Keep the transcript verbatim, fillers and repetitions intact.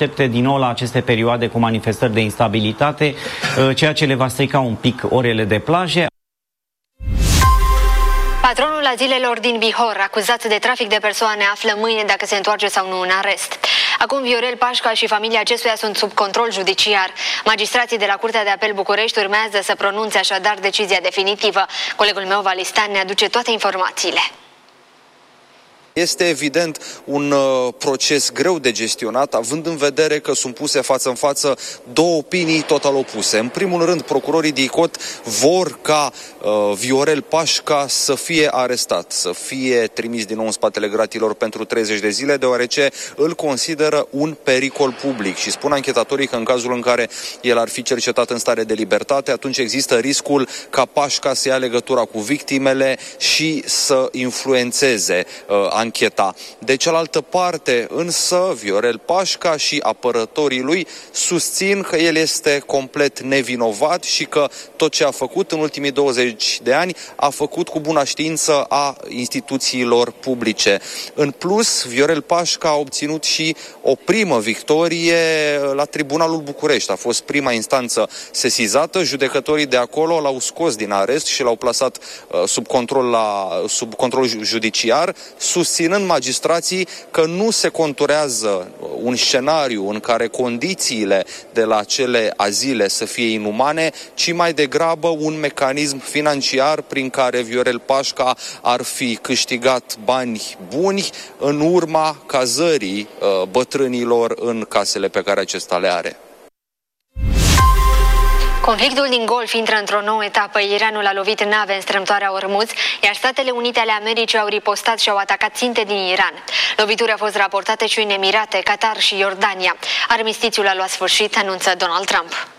aștepte din nou la aceste perioade cu manifestări de instabilitate, ceea ce le va strica un pic orele de plaje. Patronul azilelor din Bihor, acuzat de trafic de persoane, află mâine dacă se întoarce sau nu în arest. Acum Viorel Pașca și familia acestuia sunt sub control judiciar. Magistrații de la Curtea de Apel București urmează să pronunțe așadar decizia definitivă. Colegul meu, Valistan, ne aduce toate informațiile. Este evident un uh, proces greu de gestionat, având în vedere că sunt puse față în față două opinii total opuse. În primul rând, procurorii D I C O T vor ca uh, Viorel Pașca să fie arestat, să fie trimis din nou în spatele gratilor pentru treizeci de zile, deoarece îl consideră un pericol public și spun anchetatorii că în cazul în care el ar fi cercetat în stare de libertate, atunci există riscul ca Pașca să ia legătura cu victimele și să influențeze uh, ancheta. De cealaltă parte, însă, Viorel Pașca și apărătorii lui susțin că el este complet nevinovat și că tot ce a făcut în ultimii douăzeci de ani a făcut cu bună știință a instituțiilor publice. În plus, Viorel Pașca a obținut și o primă victorie la Tribunalul București. A fost prima instanță sesizată, judecătorii de acolo l-au scos din arest și l-au plasat uh, sub control la, sub control judiciar, susținând magistrații că nu se conturează un scenariu în care condițiile de la acele azile să fie inumane, ci mai degrabă un mecanism financiar prin care Viorel Pașca ar fi câștigat bani buni în urma cazării uh, bătrânilor în casele pe care acesta le are. Conflictul din Golf intră într-o nouă etapă. Iranul a lovit nave în strâmtoarea Ormuz, iar Statele Unite ale Americii au ripostat și au atacat ținte din Iran. Lovituri au fost raportate și în Emirate, Qatar și Iordania. Armistițiul a luat sfârșit, anunță Donald Trump.